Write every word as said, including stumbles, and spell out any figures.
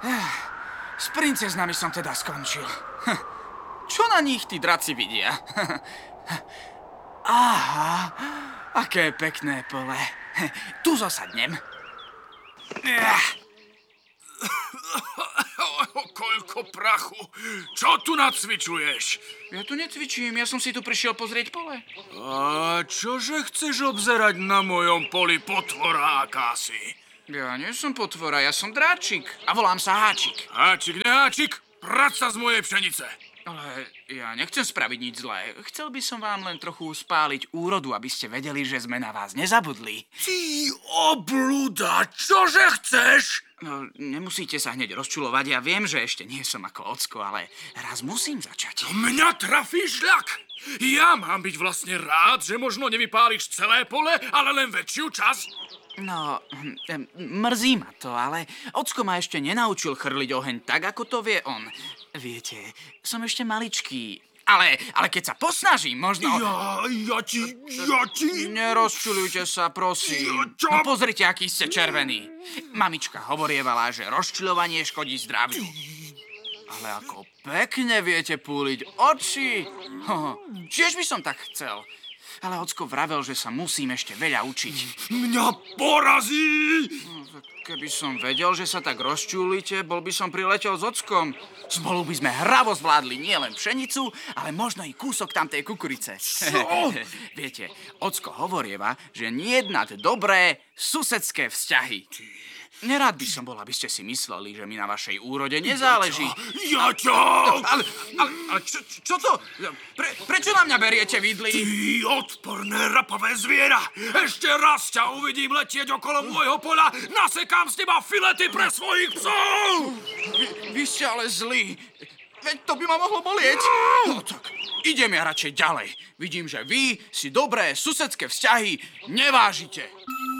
S princeznami som teda skončil. Čo na nich tí draci vidia? Aha, aké pekné pole. Tu zosadnem. Koľko prachu! Čo tu nacvičuješ? Ja tu necvičím, ja som si tu prišiel pozrieť pole. A čože chceš obzerať na mojom poli, potvora akási? Ja nie som potvora, ja som dráčik a volám sa Háčik. Háčik, neháčik, prať sa z mojej pšenice! Ale ja nechcem spraviť nič zlé. Chcel by som vám len trochu spáliť úrodu, aby ste vedeli, že sme na vás nezabudli. Ty obluda, čože chceš? No, nemusíte sa hneď rozčulovať, ja viem, že ešte nie som ako ocko, ale raz musím začať. Mňa trafíš ľak! Ja mám byť vlastne rád, že možno nevypáliš celé pole, ale len väčšiu časť. No, hm, mrzí ma to, ale ocko ma ešte nenaučil chrliť oheň tak, ako to vie on. Viete, som ešte maličký, ale, ale keď sa posnažím, možno... Ja, ja ti, ja ti... Nerozčuľujte sa, prosím. Čo? No pozrite, aký ste červený. Mamička hovorievala, že rozčuľovanie škodí zdraviu. Ale ako pekne viete púliť oči. Ho, tiež by som tak chcel. Ale ocko vravel, že sa musím ešte veľa učiť. Mňa porazí! No, keby som vedel, že sa tak rozčúlite, bol by som priletel s ockom. Spolu by sme hravo zvládli nielen pšenicu, ale možno i kúsok tamtej kukurice. Čo? Viete, ocko hovorieva, že niet dobré susedské vzťahy. Nerád by som bol, aby ste si mysleli, že mi na vašej úrode nezáleží. Ja ťa! Ale, ale, ale čo, čo to? Pre, prečo na mňa beriete vidly? Ty odporné rapavé zviera! Ešte raz ťa uvidím letieť okolo môjho poľa, nasekám z teba filety pre svojich psov! Vy, vy ste ale zlí. Veď to by ma mohlo bolieť. No tak, idem ja radšej ďalej. Vidím, že vy si dobré susedské vzťahy nevážite.